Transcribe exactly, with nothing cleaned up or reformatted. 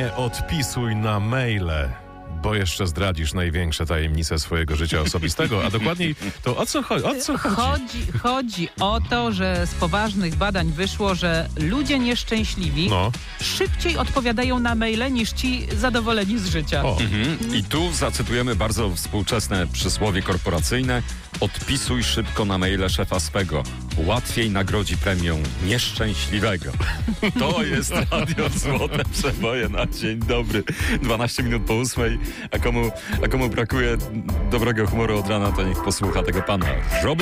Nie odpisuj na maile, bo jeszcze zdradzisz największe tajemnice swojego życia osobistego. A dokładniej to o co chodzi? O co chodzi? Chodzi, chodzi o to, że z poważnych badań wyszło, że ludzie nieszczęśliwi No. szybciej odpowiadają na maile niż ci zadowoleni z życia. O. Mhm. I tu zacytujemy bardzo współczesne przysłowie korporacyjne. Odpisuj szybko na maile szefa swego. Łatwiej nagrodzi premią nieszczęśliwego. To jest Radio Złote Przeboje na dzień dobry. dwanaście minut po ósmej. A komu, a komu brakuje dobrego humoru od rana, to niech posłucha tego pana. Robi